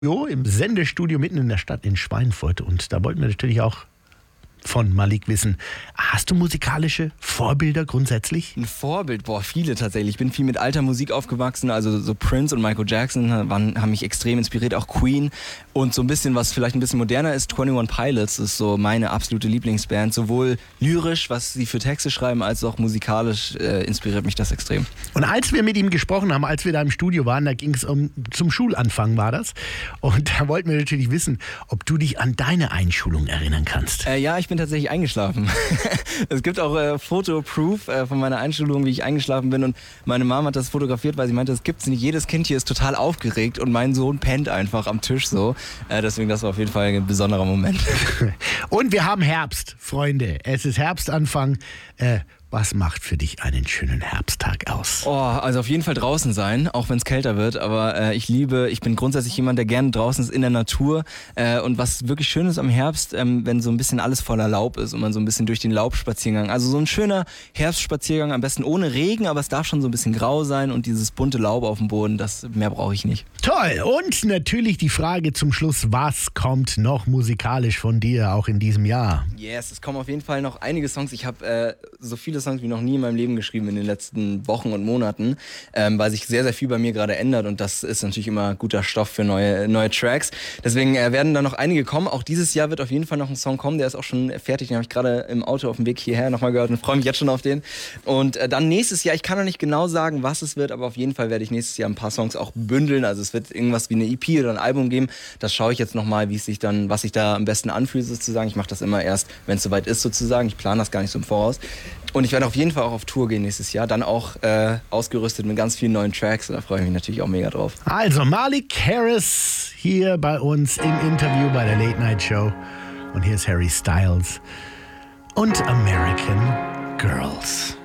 Im Sendestudio mitten in der Stadt in Schweinfurt. Und da wollten wir natürlich auch von Malik wissen, hast du musikalische Vorbilder grundsätzlich? Ein Vorbild? Boah, viele tatsächlich. Ich bin viel mit alter Musik aufgewachsen, also so Prince und Michael Jackson haben mich extrem inspiriert, auch Queen. Und so ein bisschen, was vielleicht ein bisschen moderner ist, 21 Pilots ist so meine absolute Lieblingsband. Sowohl lyrisch, was sie für Texte schreiben, als auch musikalisch inspiriert mich das extrem. Und als wir mit ihm gesprochen haben, als wir da im Studio waren, da ging es zum Schulanfang war das. Und da wollten wir natürlich wissen, ob du dich an deine Einschulung erinnern kannst. Ja, ich bin tatsächlich eingeschlafen. Es gibt auch Foto-Proof von meiner Einschulung, wie ich eingeschlafen bin. Und meine Mama hat das fotografiert, weil sie meinte, das gibt's nicht. Jedes Kind hier ist total aufgeregt und mein Sohn pennt einfach am Tisch so. Deswegen, das war auf jeden Fall ein besonderer Moment. Und wir haben Herbst, Freunde. Es ist Herbstanfang. Was macht für dich einen schönen Herbsttag aus? Oh, also auf jeden Fall draußen sein, auch wenn es kälter wird. Aber ich bin grundsätzlich jemand, der gerne draußen ist in der Natur. Und was wirklich schön ist am Herbst, wenn so ein bisschen alles voller Laub ist und man so ein bisschen durch den Laubspaziergang. Also so ein schöner Herbstspaziergang, am besten ohne Regen, aber es darf schon so ein bisschen grau sein und dieses bunte Laub auf dem Boden, mehr brauche ich nicht. Toll! Und natürlich die Frage zum Schluss, was kommt noch musikalisch von dir auch in diesem Jahr? Yes, es kommen auf jeden Fall noch einige Songs. Ich habe so viele Songs wie noch nie in meinem Leben geschrieben in den letzten Wochen und Monaten, weil sich sehr, sehr viel bei mir gerade ändert und das ist natürlich immer guter Stoff für neue Tracks. Deswegen werden da noch einige kommen. Auch dieses Jahr wird auf jeden Fall noch ein Song kommen, der ist auch schon fertig. Den habe ich gerade im Auto auf dem Weg hierher nochmal gehört und freue mich jetzt schon auf den. Und dann nächstes Jahr, ich kann noch nicht genau sagen, was es wird, aber auf jeden Fall werde ich nächstes Jahr ein paar Songs auch bündeln. Also es wird irgendwas wie eine EP oder ein Album geben. Das schaue ich jetzt nochmal, was sich da am besten anfühlt sozusagen. Ich mache das immer erst, wenn es soweit ist sozusagen. Ich plane das gar nicht so im Voraus. Und ich werde auf jeden Fall auch auf Tour gehen nächstes Jahr, dann auch ausgerüstet mit ganz vielen neuen Tracks. Da freue ich mich natürlich auch mega drauf. Also Malik Harris hier bei uns im Interview bei der Late Night Show. Und hier ist Harry Styles und American Girls.